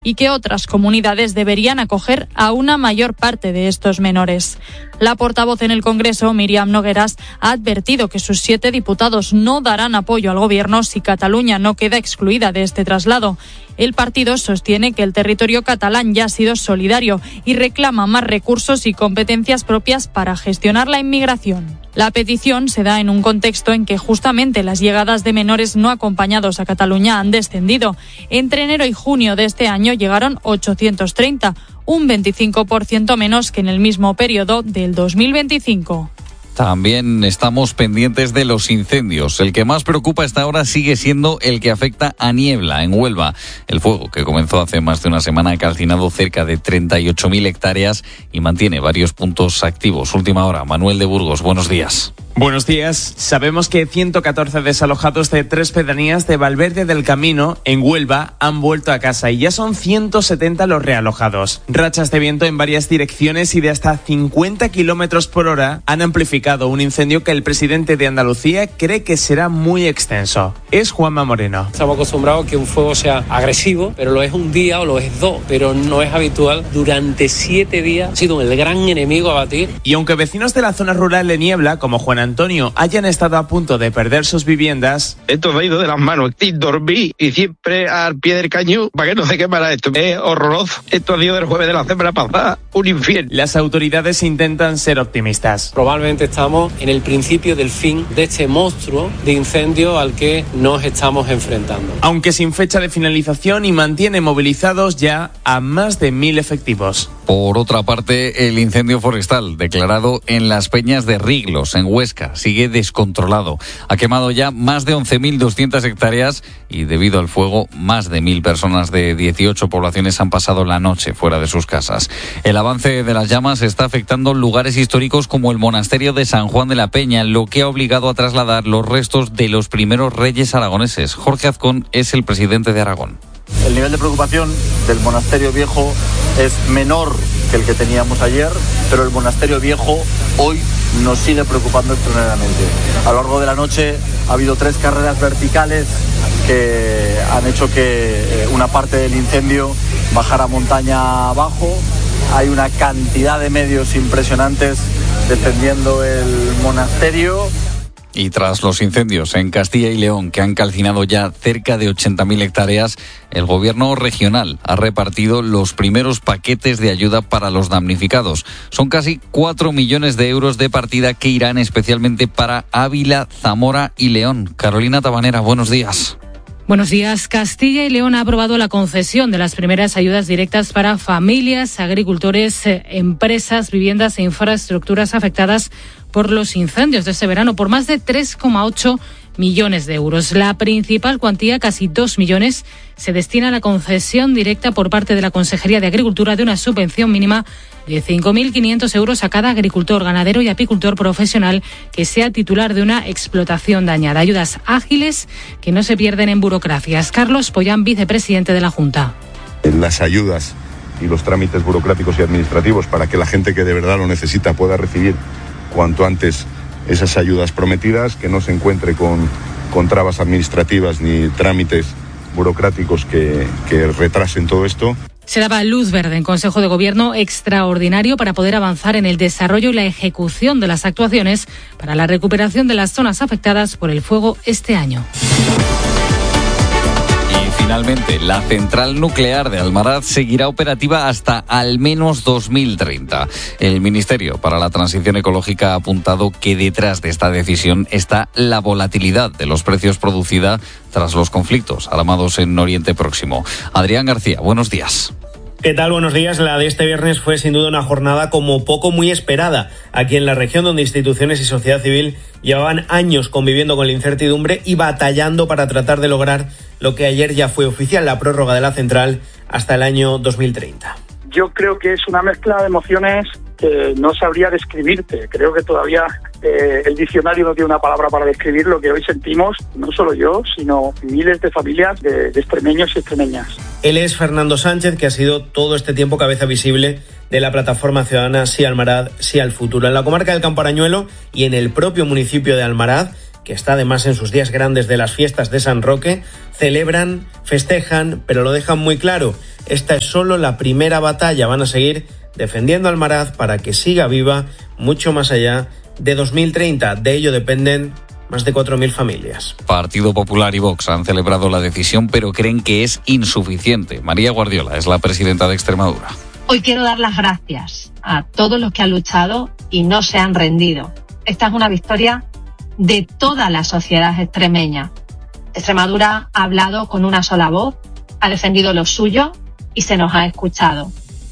y que otras comunidades deberían acoger a una mayor parte de estos menores. La portavoz en el Congreso, Míriam Nogueras, ha advertido que sus 7 diputados no darán apoyo al Gobierno si Cataluña no queda excluida de este traslado. El partido sostiene que el territorio catalán ya ha sido solidario y reclama más recursos y competencias propias para gestionar la inmigración. La petición se da en un contexto en que justamente las llegadas de menores no acompañados a Cataluña han descendido. Entre enero y junio de este año llegaron 830, un 25% menos que en el mismo periodo del 2025. También estamos pendientes de los incendios. El que más preocupa hasta ahora sigue siendo el que afecta a Niebla, en Huelva. El fuego, que comenzó hace más de una semana, ha calcinado cerca de 38.000 hectáreas y mantiene varios puntos activos. Última hora, Manuel de Burgos, buenos días. Buenos días. Sabemos que 114 desalojados de 3 pedanías de Valverde del Camino, en Huelva, han vuelto a casa y ya son 170 los realojados. Rachas de viento en varias direcciones y de hasta 50 kilómetros por hora han amplificado un incendio que el presidente de Andalucía cree que será muy extenso. Es Juanma Moreno. Estamos acostumbrados a que un fuego sea agresivo, pero lo es un día o lo es 2, pero no es habitual. Durante 7 días ha sido el gran enemigo a batir. Y aunque vecinos de la zona rural de Niebla, como Juan Antonio, hayan estado a punto de perder sus viviendas, esto me ha ido de las manos. Dormí y siempre al pie del cañón para que no se quemara esto. Es horroroso. Esto ha sido del jueves de la semana pasada, un infierno. Las autoridades intentan ser optimistas. Probablemente estamos en el principio del fin de este monstruo de incendio al que nos estamos enfrentando. Aunque sin fecha de finalización, y mantiene movilizados ya a más de 1.000 efectivos. Por otra parte, el incendio forestal declarado en las Peñas de Riglos, en Huesca, sigue descontrolado. Ha quemado ya más de 11.200 hectáreas y debido al fuego, más de 1.000 personas de 18 poblaciones han pasado la noche fuera de sus casas. El avance de las llamas está afectando lugares históricos como el monasterio de San Juan de la Peña, lo que ha obligado a trasladar los restos de los primeros reyes aragoneses. Jorge Azcón es el presidente de Aragón. El nivel de preocupación del monasterio viejo es menor que el que teníamos ayer, pero el monasterio viejo hoy nos sigue preocupando extraordinariamente. A lo largo de la noche ha habido 3 carreras verticales que han hecho que una parte del incendio bajara montaña abajo. Hay una cantidad de medios impresionantes defendiendo el monasterio. Y tras los incendios en Castilla y León, que han calcinado ya cerca de 80.000 hectáreas, el gobierno regional ha repartido los primeros paquetes de ayuda para los damnificados. Son casi 4 millones de euros de partida que irán especialmente para Ávila, Zamora y León. Carolina Tabanera, buenos días. Buenos días. Castilla y León ha aprobado la concesión de las primeras ayudas directas para familias, agricultores, empresas, viviendas e infraestructuras afectadas por los incendios de este verano por más de 3,8 millones de euros. La principal cuantía, casi 2 millones, se destina a la concesión directa por parte de la Consejería de Agricultura de una subvención mínima de 5.500 euros a cada agricultor, ganadero y apicultor profesional que sea titular de una explotación dañada. Ayudas ágiles que no se pierden en burocracias. Carlos Pollán, vicepresidente de la Junta. Las ayudas y los trámites burocráticos y administrativos para que la gente que de verdad lo necesita pueda recibir cuanto antes esas ayudas prometidas, que no se encuentre con trabas administrativas ni trámites burocráticos que retrasen todo esto. Se daba luz verde en Consejo de Gobierno extraordinario para poder avanzar en el desarrollo y la ejecución de las actuaciones para la recuperación de las zonas afectadas por el fuego este año. Finalmente, la central nuclear de Almaraz seguirá operativa hasta al menos 2030. El Ministerio para la Transición Ecológica ha apuntado que detrás de esta decisión está la volatilidad de los precios producida tras los conflictos armados en Oriente Próximo. Adrián García, buenos días. ¿Qué tal? Buenos días. La de este viernes fue sin duda una jornada como poco muy esperada aquí en la región, donde instituciones y sociedad civil llevaban años conviviendo con la incertidumbre y batallando para tratar de lograr lo que ayer ya fue oficial, la prórroga de la central hasta el año 2030. Yo creo que es una mezcla de emociones que no sabría describirte. Creo que todavía el diccionario no tiene una palabra para describir lo que hoy sentimos, no solo yo, sino miles de familias de extremeños y extremeñas. Él es Fernando Sánchez, que ha sido todo este tiempo cabeza visible de la plataforma ciudadana Sí Almaraz, Sí al Futuro. En la comarca del Campo Arañuelo y en el propio municipio de Almaraz, que está además en sus días grandes de las fiestas de San Roque, celebran, festejan, pero lo dejan muy claro. Esta es solo la primera batalla. Van a seguir defendiendo Almaraz para que siga viva mucho más allá de 2030. De ello dependen más de 4.000 familias. Partido Popular y Vox han celebrado la decisión, pero creen que es insuficiente. María Guardiola es la presidenta de Extremadura. Hoy quiero dar las gracias a todos los que han luchado y no se han rendido. Esta es una victoria de toda la sociedad extremeña. Extremadura ha hablado con una sola voz, ha defendido lo suyo y se nos ha escuchado.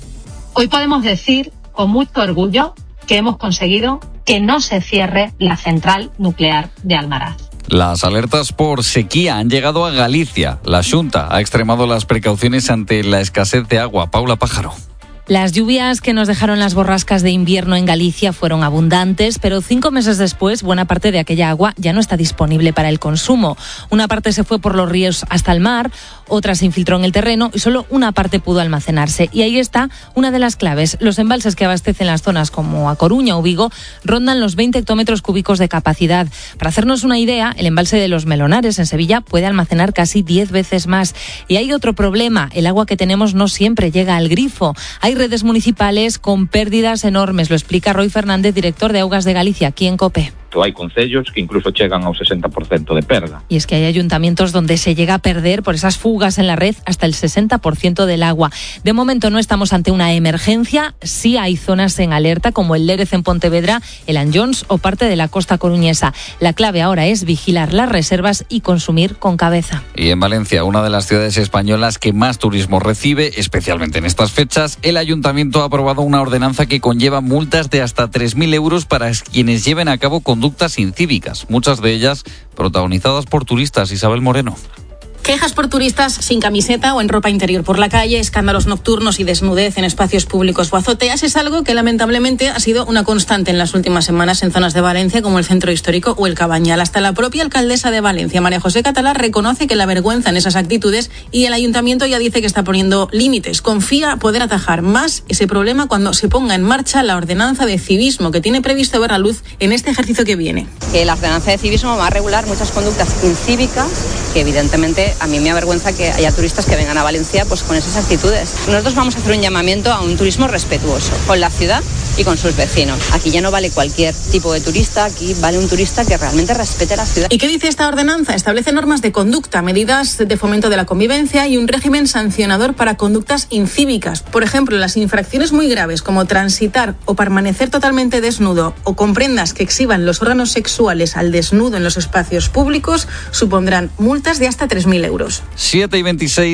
Hoy podemos decir con mucho orgullo que hemos conseguido que no se cierre la central nuclear de Almaraz. Las alertas por sequía han llegado a Galicia. La Xunta ha extremado las precauciones ante la escasez de agua. Paula Pájaro. Las lluvias que nos dejaron las borrascas de invierno en Galicia fueron abundantes, pero 5 meses después, buena parte de aquella agua ya no está disponible para el consumo. Una parte se fue por los ríos hasta el mar, otra se infiltró en el terreno y solo una parte pudo almacenarse. Y ahí está una de las claves. Los embalses que abastecen las zonas como A Coruña o Vigo rondan los 20 hectómetros cúbicos de capacidad. Para hacernos una idea, el embalse de Los Melonares en Sevilla puede almacenar casi 10 veces más. Y hay otro problema, el agua que tenemos no siempre llega al grifo. Hay redes municipales con pérdidas enormes, lo explica Roy Fernández, director de Augas de Galicia, aquí en COPE. Hai concellos que incluso chegan ao 60% de perda. Y es que hay ayuntamientos donde se llega a perder por esas fugas en la red hasta el 60% del agua. De momento no estamos ante una emergencia, sí hay zonas en alerta como el Lérez en Pontevedra, el Anllóns o parte de la costa coruñesa. La clave ahora es vigilar las reservas y consumir con cabeza. Y en Valencia, una de las ciudades españolas que más turismo recibe, especialmente en estas fechas, el ayuntamiento ha aprobado una ordenanza que conlleva multas de hasta 3.000 euros para quienes lleven a cabo conductas incívicas, muchas de ellas protagonizadas por turistas. Isabel Moreno. Quejas por turistas sin camiseta o en ropa interior por la calle, escándalos nocturnos y desnudez en espacios públicos o azoteas es algo que lamentablemente ha sido una constante en las últimas semanas en zonas de Valencia como el Centro Histórico o el Cabañal. Hasta la propia alcaldesa de Valencia, María José Catalá, reconoce que la avergüenzan esas actitudes y el ayuntamiento ya dice que está poniendo límites. Confía poder atajar más ese problema cuando se ponga en marcha la ordenanza de civismo que tiene previsto ver la luz en este ejercicio que viene. Que la ordenanza de civismo va a regular muchas conductas incívicas que evidentemente a mí me avergüenza que haya turistas que vengan a Valencia pues con esas actitudes. Nosotros vamos a hacer un llamamiento a un turismo respetuoso con la ciudad y con sus vecinos. Aquí ya no vale cualquier tipo de turista, aquí vale un turista que realmente respete la ciudad. ¿Y qué dice esta ordenanza? Establece normas de conducta, medidas de fomento de la convivencia y un régimen sancionador para conductas incívicas. Por ejemplo, las infracciones muy graves como transitar o permanecer totalmente desnudo o con prendas que exhiban los órganos sexuales al desnudo en los espacios públicos supondrán multas de hasta 3.000 euros. 7:26,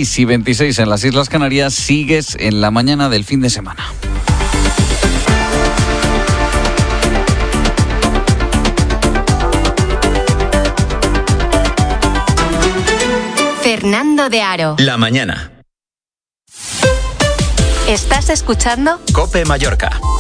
6:26 en las Islas Canarias. Sigues en la mañana del fin de semana. Fernando de Aro. La mañana. ¿Estás escuchando? COPE Mallorca.